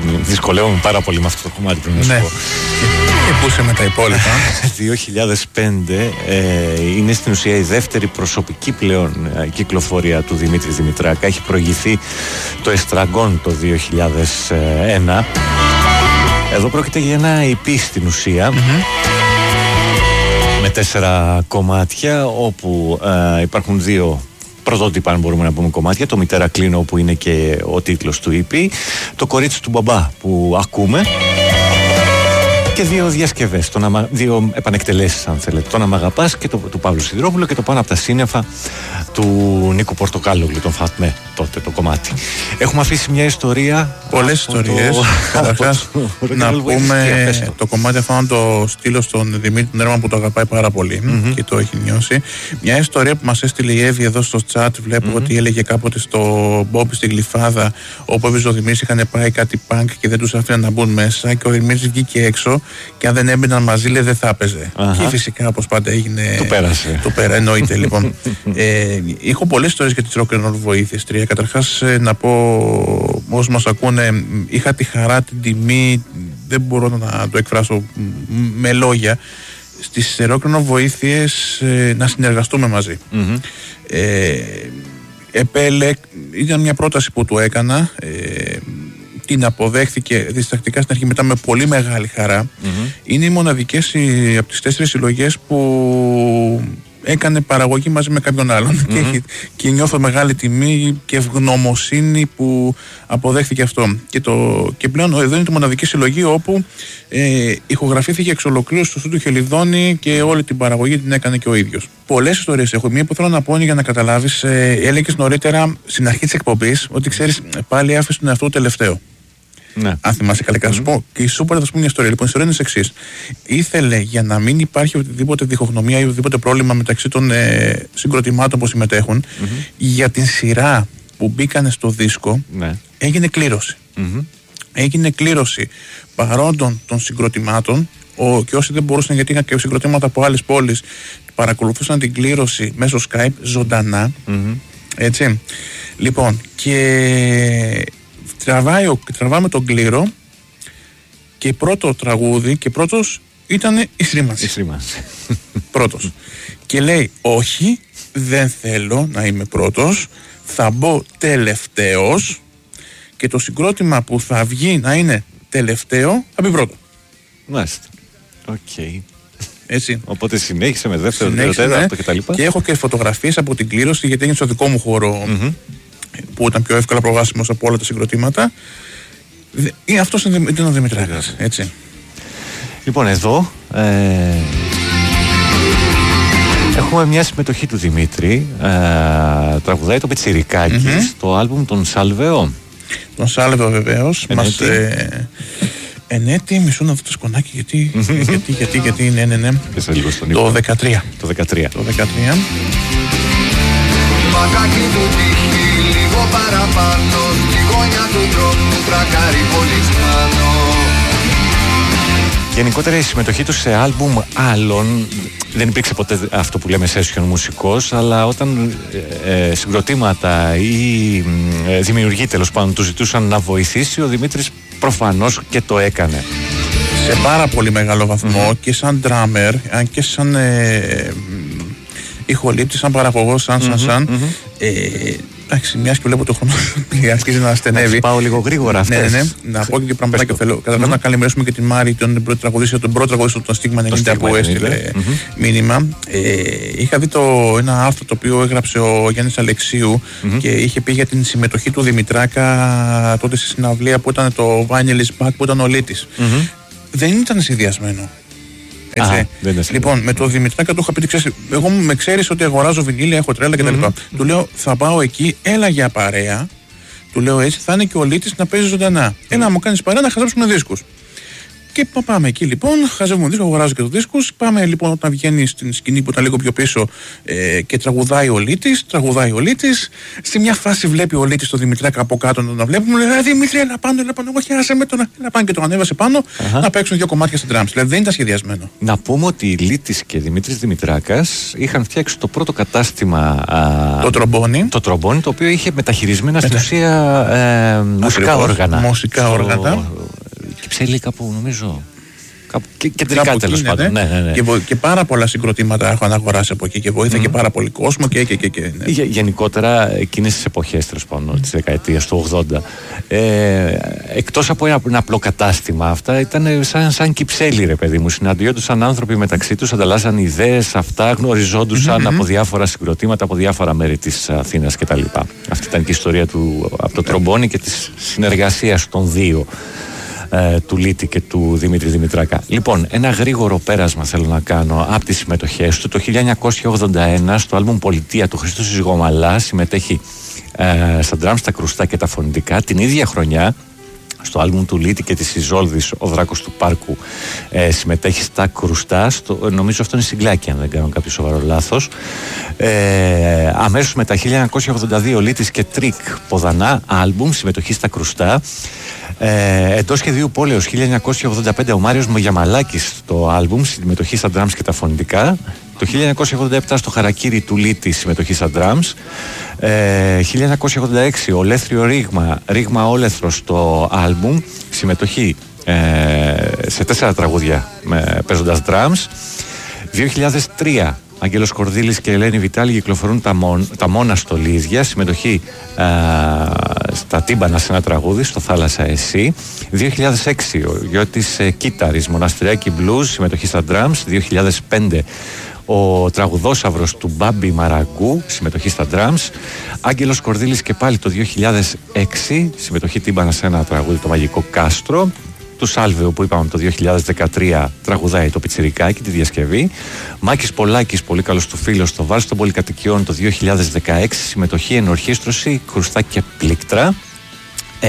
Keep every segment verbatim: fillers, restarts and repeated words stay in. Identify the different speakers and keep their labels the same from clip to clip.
Speaker 1: Δυσκολεύομαι πάρα πολύ με αυτό το κομμάτι, πρέπει να σου πω.
Speaker 2: Και πού είσαι με τα υπόλοιπα.
Speaker 1: δύο χιλιάδες πέντε ε, είναι στην ουσία η δεύτερη προσωπική πλέον ε, κυκλοφορία του Δημήτρη Δημητράκα. Έχει προηγηθεί το Εστραγκόν το δύο χιλιάδες ένα. Εδώ πρόκειται για ένα ι πι στην ουσία, mm-hmm. με τέσσερα κομμάτια, όπου ε, υπάρχουν δύο πρωτότυπα, αν μπορούμε να πούμε, κομμάτια. Το Μητέρα Κλείνω, που είναι και ο τίτλος του ι πι, το Κορίτσι του Μπαμπά που ακούμε, και δύο διασκευές, τον, δύο επανεκτελέσεις, αν θέλετε. Το Να Μ' Αγαπάς και το, του Παύλου Σιδηρόπουλου, και το Πάνω από τα Σύννεφα του Νίκου Πορτοκάλογλου, τον Φατμέ, τότε το κομμάτι. Έχουμε αφήσει μια ιστορία.
Speaker 2: Πολλές ιστορίες. Καταρχάς, να πούμε το κομμάτι αυτό να το στείλω στον Δημήτρη Νέρμα, που το αγαπάει πάρα πολύ, mm-hmm. και το έχει νιώσει. Μια ιστορία που μας έστειλε η Εύη εδώ στο chat. Βλέπω mm-hmm. ότι έλεγε κάποτε στο Μπόμπι στην Γλυφάδα, όπου ο Δημήτρης είχαν πάει κάτι πανκ και δεν τους άφηναν να μπουν μέσα, και ο Δημήτρης βγήκε έξω. Και αν δεν έμπαιναν μαζί, λέει, δεν θα έπαιζε. Uh-huh. Και φυσικά, όπως πάντα, έγινε.
Speaker 1: Του πέρασε.
Speaker 2: Του πέρα, εννοείται λοιπόν. ε, έχω πολλές ιστορίες για τις Rock and Roll βοήθειες. Τρία. Καταρχάς, να πω, όσοι μας ακούνε, είχα τη χαρά, την τιμή, δεν μπορώ να το εκφράσω με λόγια, στις Rock and Roll βοήθειες ε, να συνεργαστούμε μαζί. Mm-hmm. Ε, επέλε, ήταν μια πρόταση που του έκανα. Ε, την αποδέχθηκε διστακτικά στην αρχή, μετά με πολύ μεγάλη χαρά. Mm-hmm. Είναι οι μοναδικές από τις τέσσερις συλλογές που έκανε παραγωγή μαζί με κάποιον άλλον. Mm-hmm. και, έχει, και νιώθω μεγάλη τιμή και ευγνωμοσύνη που αποδέχθηκε αυτό. Και, το, και πλέον εδώ είναι τη μοναδική συλλογή όπου ε, ηχογραφήθηκε εξ ολοκλήρου στο στούντιο Χελιδόνη, και όλη την παραγωγή την έκανε και ο ίδιος. Πολλές ιστορίες έχω. Μία που θέλω να πω είναι για να καταλάβεις. Ε, έλεγες νωρίτερα στην αρχή της εκπομπής ότι ξέρεις, πάλι άφησε τον εαυτό του τελευταίο. Ναι. Αν θυμάσαι καλά, mm-hmm. θα σου πω. Και η Σούπερ θα σου πω μια ιστορία. Λοιπόν, η ιστορία είναι ως εξής. Ήθελε, για να μην υπάρχει οτιδήποτε διχογνωμία ή οτιδήποτε πρόβλημα μεταξύ των ε, συγκροτημάτων που συμμετέχουν, mm-hmm. για την σειρά που μπήκανε στο δίσκο, ναι. έγινε κλήρωση. Mm-hmm. Έγινε κλήρωση παρόντων των συγκροτημάτων, ο, και όσοι δεν μπορούσαν, γιατί είχαν και συγκροτήματα από άλλες πόλεις, παρακολουθούσαν την κλήρωση μέσω Skype ζωντανά. Mm-hmm. Έτσι. Λοιπόν, και Τραβάει, τραβάμε τον κλήρο, και πρώτο τραγούδι και πρώτος ήταν η Σρήμανση.
Speaker 1: Η Σρήμανση.
Speaker 2: Πρώτος. Και λέει, όχι, δεν θέλω να είμαι πρώτος, θα μπω τελευταίος, και το συγκρότημα που θα βγει να είναι τελευταίο θα μπει πρώτο.
Speaker 1: Μάλιστα. Οκ. Okay.
Speaker 2: Έτσι.
Speaker 1: Οπότε συνέχισε με δεύτερο, τρίτο,
Speaker 2: ναι.
Speaker 1: και τα λοιπά.
Speaker 2: Και έχω και φωτογραφίες από την κλήρωση, γιατί έγινε στο δικό μου χώρο, mm-hmm. που ήταν πιο εύκολα προβάσιμος από όλα τα συγκροτήματα. Ή αυτός ήταν ο Δημητράκας, έτσι. Λοιπόν, εδώ ε, έχουμε μια συμμετοχή του Δημήτρη. Ε, τραγουδάει το Πιτσιρικάκι mm-hmm. στο άλμπουμ των Σάλβεο. Τον Σάλβεο, βεβαίως. Μας, ε, ενέτη, μισό να δω το σκονάκι, γιατί, γιατί, γιατί, γιατί, ναι, ναι, ναι. Το δεκατρία. Το δεκατρία. Το δεκατρία. Μακάκι του τύχη, λίγο παραπάνω, στη γωνιά του δρόμου τρακάρει πολύ σπάνω. Γενικότερα η συμμετοχή του σε άλμπουμ άλλων δεν υπήρξε ποτέ αυτό που λέμε session μουσικός, αλλά όταν ε, συγκροτήματα ή ε, δημιουργοί τέλος πάντων του ζητούσαν να βοηθήσει, ο Δημήτρης προφανώς και το έκανε. Σε πάρα πολύ μεγάλο βαθμό, mm-hmm. και σαν drummer, αν και σαν ε, ηχολήπτη, σαν παραγωγός, σαν σαν σαν. Mm-hmm. Ε, εντάξει, μιας και βλέπω το χρόνο αρχίζει να στενεύει. Πάω λίγο γρήγορα αυτές. Ναι, ναι, ναι. Να πω και πραγματάκια που θέλω. Καταρχάς να καλημερίσουμε και την Μάρη, τον πρώτο τραγουδίστρια, τον πρώτο τραγουδίστρια των Στίγμα ενενήντα που έστειλε mm-hmm. μήνυμα. Ε, είχα δει το, ένα άρθρο το οποίο έγραψε ο Γιάννης Αλεξίου mm-hmm. και είχε πει για την συμμετοχή του Δημητράκα τότε στη συναυλία που ήταν το Vinyl Back, που ήταν ο Λίτης. Mm-hmm. Δεν ήταν συνδυασμένο. Έτσι. Α, λοιπόν, με το Δημητράκα του είχα πει: ξέρεις, εγώ με ξέρεις ότι αγοράζω βινίλια, έχω τρέλα κτλ. Mm-hmm. Του λέω: θα πάω εκεί, έλα για παρέα. Του λέω έτσι, θα είναι και ο Λίτης να παίζει ζωντανά. Mm-hmm. Έλα να μου κάνεις παρέα να χαζέψουμε δίσκους. Και πάμε εκεί λοιπόν, χαζεύουμε δίσκο, αγοράζω και το δίσκο. Πάμε λοιπόν όταν βγαίνει στην σκηνή που ήταν λίγο πιο πίσω ε, και τραγουδάει ο Λίτης. Τραγουδάει ο Λίτης. Στη μια φάση βλέπει ο Λίτης το Δημητράκα από κάτω να τον βλέπουμε. Λέει Δημήτρη, έλα πάνω, έλα πάνω. Εγώ χαίρεσα με τον να πάνε και τον ανέβασε πάνω uh-huh. να παίξουν δύο κομμάτια στην drums. Δηλαδή δεν ήταν σχεδιασμένο.
Speaker 1: Να πούμε ότι Λίτης και Δημήτρης Δημητράκας είχαν φτιάξει το πρώτο κατάστημα. Α,
Speaker 2: το τρομπόνι.
Speaker 1: Το τρομπόνι, το οποίο είχε μεταχειρισμένα στην ουσία ε, μουσικά όργανα.
Speaker 2: Μουσικά όργανα.
Speaker 1: Κυψέλη κάπου νομίζω. Κάπου, και, κεντρικά τέλος πάντων. Ναι, ναι, ναι.
Speaker 2: Και, και πάρα πολλά συγκροτήματα έχω αναγοράσει από εκεί και βοήθα mm. και πάρα πολύ κόσμο και. και, και, και ναι.
Speaker 1: Γε, γενικότερα εκείνες τις εποχές τέλος πάντων της δεκαετίας του ογδόντα. Ε, εκτός από ένα, ένα απλό κατάστημα, αυτά ήταν σαν, σαν Κυψέλη, ρε παιδί μου. Συναντιόντουσαν άνθρωποι μεταξύ τους, ανταλλάσσαν ιδέες, αυτά γνωριζόντουσαν mm-hmm. από διάφορα συγκροτήματα, από διάφορα μέρη της Αθήνας κτλ. Αυτή ήταν και η ιστορία του από το τρομπόνι και της συνεργασίας των δύο. Του Λίτη και του Δημήτρη Δημητράκα. Λοιπόν, ένα γρήγορο πέρασμα θέλω να κάνω από τις συμμετοχές του. Το χίλια εννιακόσια ογδόντα ένα στο άλμπουμ Πολιτεία του Χρήστου Ζυγομαλά συμμετέχει ε, στα ντραμ, στα κρουστά και τα φωνητικά. Την ίδια χρονιά στο άλμπουμ του Λίτη και της Ιζόλδης ο Δράκος του Πάρκου ε, συμμετέχει στα κρουστά στο, νομίζω αυτό είναι συγκλάκι αν δεν κάνω κάποιο σοβαρό λάθος. ε, αμέσως μετά χίλια εννιακόσια ογδόντα δύο Λίτης και Τρίκ Ποδανά άλμπουμ, συμμετοχή στα κρουστά. Ε, εντός σχεδίου πόλεως χίλια εννιακόσια ογδόντα πέντε ο Μάριος Μογιαμαλάκης στο άλμπουμ, συμμετοχή στα drums και τα φωνητικά. Το χίλια εννιακόσια ογδόντα επτά στο Χαρακίρι του Λίτη, συμμετοχή στα drums. ε, χίλια εννιακόσια ογδόντα έξι ο Λέθριο Ρήγμα, Ρήγμα Όλεθρο στο άλμπουμ, συμμετοχή ε, σε τέσσερα τραγούδια με, παίζοντας drums. δύο χιλιάδες τρία Άγγελος Κορδίλης και Ελένη Βιτάλη κυκλοφορούν τα, μον, τα μόνα στολίδια, συμμετοχή α, στα τύμπανα σε ένα τραγούδι, στο Θάλασσα Εσύ. δύο χιλιάδες έξι ο Γιώτης ε, Κίταρης, Μοναστηράκι Blues, συμμετοχή στα drums. δύο χιλιάδες πέντε ο τραγουδόσαυρος του Μπάμπη Μαραγκού, συμμετοχή στα drums. Άγγελος Κορδίλης και πάλι το δύο χιλιάδες έξι, συμμετοχή τύμπανα σε ένα τραγούδι, το Μαγικό Κάστρο. Του Σάλβεο που είπαμε το δύο χιλιάδες δεκατρία τραγουδάει το Πιτσιρικάκι, τη διασκευή. Μάκης Πολάκης, πολύ καλός του φίλος, το Βάλς των Πολυκατοικιών το δύο χιλιάδες δεκαέξι, συμμετοχή, ενορχήστρωση, κρουστά και πλήκτρα. Ε,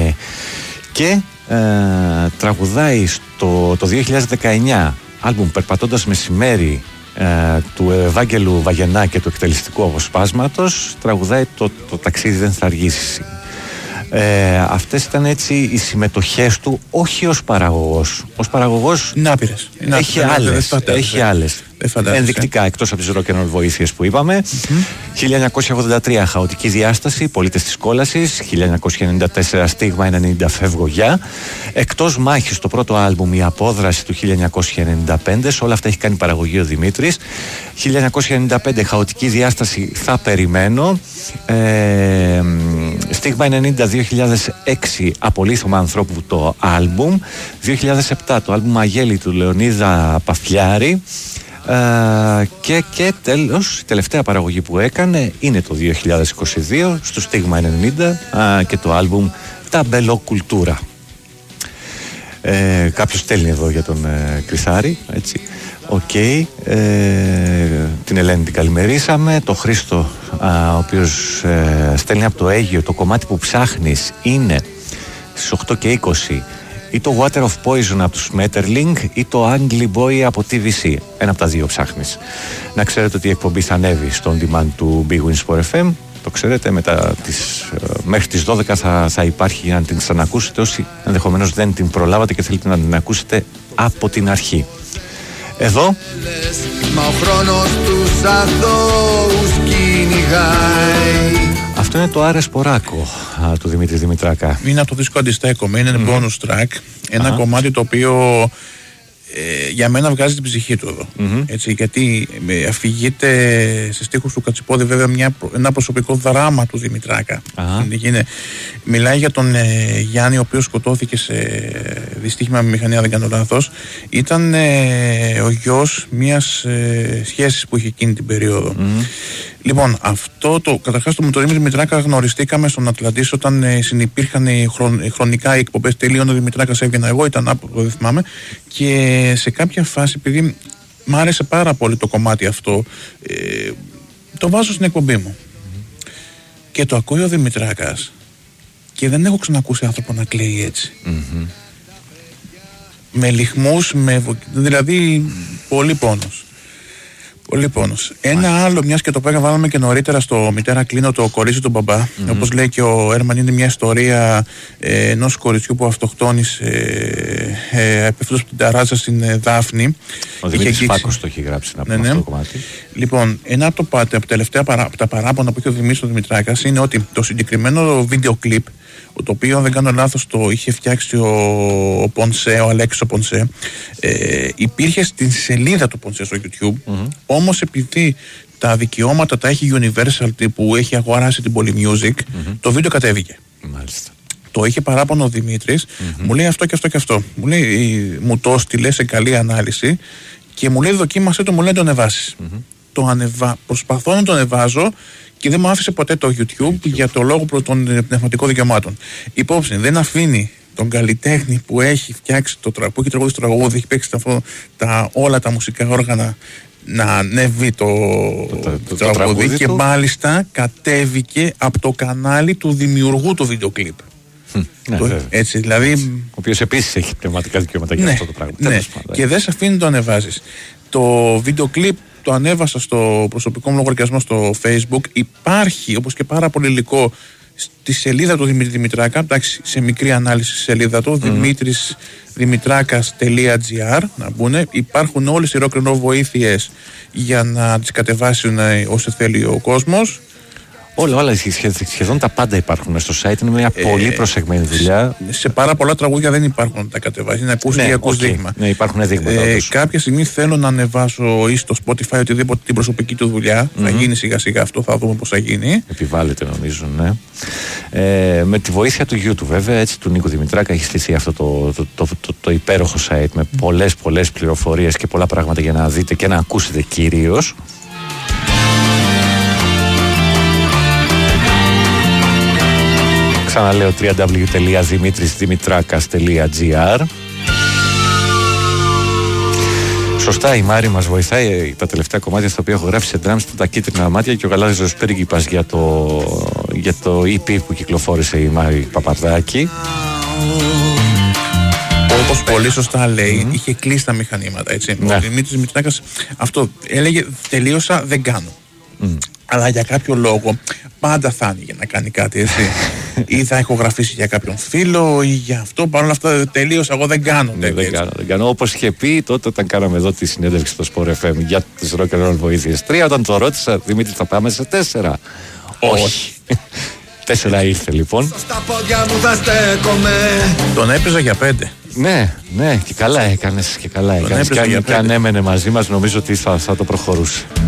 Speaker 1: και ε, τραγουδάει στο, το δύο χιλιάδες δεκαεννιά άλμπουμ Περπατώντας Μεσημέρι ε, του Ευάγγελου Βαγενά και του Εκτελεστικού Αποσπάσματος, τραγουδάει το, το Ταξίδι δεν θα αργήσει. Ε, αυτές ήταν έτσι οι συμμετοχές του, όχι ως παραγωγός. Ως παραγωγός
Speaker 2: Νάπηρες.
Speaker 1: έχει άλλες, έχει άλλες. ενδεικτικά, εκτός από τις ροκ-ν-ρολ βοήθειες που είπαμε. Mm-hmm. χίλια εννιακόσια ογδόντα τρία Χαοτική Διάσταση, Πολίτες της Κόλασης. χίλια εννιακόσια ενενήντα τέσσερα Στίγμα ενενήντα Φεύγω για. Εκτός μάχης, το πρώτο άλμπουμ Η Απόδραση του χίλια εννιακόσια ενενήντα πέντε. Σε όλα αυτά έχει κάνει παραγωγή ο Δημήτρης. χίλια εννιακόσια ενενήντα πέντε Χαοτική Διάσταση, Θα Περιμένω. ε, Στίγμα ενενήντα δύο χιλιάδες έξι Απολύθωμα Ανθρώπου, το άλμπουμ. δύο χιλιάδες επτά το άλμπουμ Αγέλη του Λεωνίδα Παφλιάρη. Uh, και, και τέλος, η τελευταία παραγωγή που έκανε είναι το δύο χιλιάδες είκοσι δύο στο Στίγμα ενενήντα uh, και το άλμπουμ Ταμπελό Κουλτούρα. Ε, κάποιος στέλνει εδώ για τον ε, Κρυθάρη, έτσι. Οκ. Okay. Ε, την Ελένη την καλημερίσαμε. Το Χρήστο, α, ο οποίος ε, στέλνει από το Αίγυο, το κομμάτι που ψάχνεις είναι στις οκτώ και είκοσι ή το Water of Poison από τους Smetterling ή το Angry Boy από τι βι σι. Ένα από τα δύο ψάχνεις. Να ξέρετε ότι η εκπομπή θα ανέβει στο on demand του Big Wins for εφ εμ. Το ξέρετε, μετά τις, μέχρι τις δώδεκα θα, θα υπάρχει για να την ξανακούσετε όσοι ενδεχομένως δεν την προλάβατε και θέλετε να την ακούσετε από την αρχή. Εδώ μα ο χρόνος τους αθώους κυνηγάει. Αυτό είναι το Άρες Ποράκο α, του Δημήτρη Δημητράκα.
Speaker 2: Είναι από το δίσκο Αντιστέκομαι, είναι mm. bonus track. Ένα uh-huh. κομμάτι το οποίο ε, για μένα βγάζει την ψυχή του εδώ. Mm-hmm. Έτσι, γιατί ε, αφηγείται σε στίχους του Κατσιπόδη βέβαια μια, ένα προσωπικό δράμα του Δημητράκα. Uh-huh. Είναι, μιλάει για τον ε, Γιάννη, ο οποίος σκοτώθηκε σε δυστύχημα με μηχανή, αν δεν κάνω λάθος. Ήταν ε, ο γιος μιας ε, σχέσης που είχε εκείνη την περίοδο. Mm-hmm. Λοιπόν, αυτό το καταρχάς το με τον Δημήτρη Δημητράκα γνωριστήκαμε στον Ατλαντής όταν ε, συνυπήρχαν οι χρον, χρονικά οι εκπομπές τελείων. Ο Δημητράκας έβγαινα εγώ, ήταν άπλο, δεν θυμάμαι. Και σε κάποια φάση, επειδή μ' άρεσε πάρα πολύ το κομμάτι αυτό, ε, το βάζω στην εκπομπή μου. Mm-hmm. Και το ακούει ο Δημητράκας και δεν έχω ξανακούσει άνθρωπο να κλαίει έτσι. Mm-hmm. με λιχμούς, με, δηλαδή πολύ πόνος. Πολύ πόνος. Ένα άλλο, μιας και το πέγα βάλαμε και νωρίτερα στο Μητέρα Κλείνω, το κορίτσι του μπαμπά. Mm-hmm. Όπως λέει και ο Έρμαν, είναι μια ιστορία ε, ενός κοριτσιού που αυτοκτόνησε ε, ε, πέφτοντας από την ταράτσα στην ε, Δάφνη.
Speaker 1: Ο Δημήτρης Φάκος το έχει γράψει να πούμε, ναι, αυτό το κομμάτι. Λοιπόν, ένα από, το, από, τελευταία παρά, από τα παράπονα που είχε ο Δημήτρης ο Δημητράκας είναι ότι το συγκεκριμένο βίντεο κλιπ, το οποίο, αν δεν κάνω λάθος, το είχε φτιάξει ο, ο Πονσέ, ο Αλέξης ο Πονσέ, ε, υπήρχε στην σελίδα του Πονσέ στο YouTube, mm-hmm. όμως επειδή τα δικαιώματα τα έχει Universal, που έχει αγοράσει την Polymusic, mm-hmm. το βίντεο κατέβηκε. Μάλιστα.
Speaker 2: Το είχε παράπονο ο Δημήτρης, mm-hmm. μου λέει αυτό και αυτό και αυτό. Μου λέει, μου το στείλε σε καλή ανάλυση και μου λέει δοκίμασε το, μου λέει το ανεβάσεις. Mm-hmm. Το ανεβα... Προσπαθώ να το ανεβάζω και δεν μου άφησε ποτέ το YouTube, YouTube. για το λόγο των πνευματικών δικαιωμάτων. Υπόψη, δεν αφήνει τον καλλιτέχνη που έχει φτιάξει το τραγούδι, έχει τραγούδι στο τραγούδι, έχει παίξει τα, τα, όλα τα μουσικά όργανα να ανέβει το, το, το, το, το τραγούδι, τραγούδι και το... μάλιστα κατέβηκε από το κανάλι του δημιουργού του βίντεο κλιπ.
Speaker 1: Ναι,
Speaker 2: το, έτσι, δηλαδή,
Speaker 1: ο οποίος επίσης έχει πνευματικά δικαιώματα για
Speaker 2: ναι,
Speaker 1: αυτό το πράγμα.
Speaker 2: Ναι, και δεν σε αφήνει να το ανεβάζεις. Το βίντεο κλιπ το ανέβασα στο προσωπικό μου λογαριασμό στο Facebook. Υπάρχει, όπως και πάρα πολύ υλικό, στη σελίδα του Δημήτρη Δημητράκα, εντάξει, σε μικρή ανάλυση στη σελίδα του, mm. δημήτρης δημητράκας τελεία τζι άρ, να μπουν. Υπάρχουν όλες οι rock and roll βοήθειες για να τις κατεβάσουν όσο θέλει ο κόσμος.
Speaker 1: Όλα, όλα, σχεδόν τα πάντα υπάρχουν στο site. Είναι μια ε, πολύ προσεγμένη δουλειά.
Speaker 2: Σε πάρα πολλά τραγούδια δεν υπάρχουν να τα κατεβάσει. Είναι ακουστικό
Speaker 1: ναι, okay. δείγμα. Ναι, υπάρχουν δείγματα.
Speaker 2: Ε, κάποια στιγμή θέλω να ανεβάσω ή στο Spotify οτιδήποτε την προσωπική του δουλειά. Mm-hmm. Θα γίνει σιγά σιγά αυτό, θα δούμε πώς θα γίνει.
Speaker 1: Επιβάλλεται νομίζω, ναι. Ε, με τη βοήθεια του YouTube, βέβαια, έτσι, του Νίκου Δημητράκα, έχει στηθεί αυτό το, το, το, το, το, το υπέροχο site με πολλές, πολλές πληροφορίες και πολλά πράγματα για να δείτε και να ακούσετε κυρίως. Ξαναλέω double-u double-u double-u τελεία δημήτρης δημητράκας τελεία τζι άρ. Σωστά, η Μάρη μας βοηθάει τα τελευταία κομμάτια στα οποία έχω γράψει σε drums, τα κίτρινα μάτια και ο γαλάζιος πρίγκιπας για το, για το ι πι που κυκλοφόρησε η Μάρη Παπαρδάκη.
Speaker 2: Όπως πολύ σωστά λέει, mm. είχε κλείσει τα μηχανήματα, έτσι. Ναι. Ο Δημήτρης Δημητράκας αυτό έλεγε, τελείωσα, δεν κάνω. Mm. Αλλά για κάποιο λόγο πάντα θα άνοιγε να κάνει κάτι, έτσι. Ή θα έχω γραφήσει για κάποιον φίλο ή για αυτό. Παρ' όλα αυτά τελείωσα, εγώ δεν κάνω.
Speaker 1: Ναι, δεν κάνω, δεν κάνω. Όπως είχε πει τότε όταν κάναμε εδώ τη συνέντευξη στο Sport εφ εμ για τις rock and roll βοήθειες τρία, όταν το ρώτησα, Δημήτρη, θα πάμε σε τέσσερα. Όχι. Τέσσερα ήρθε λοιπόν.
Speaker 2: Τον έπαιζα για πέντε.
Speaker 1: Ναι, ναι, και καλά έκανες και καλά έκανες. Και αν, και αν έμενε μαζί μας, νομίζω ότι θα, θα το προχωρούσε.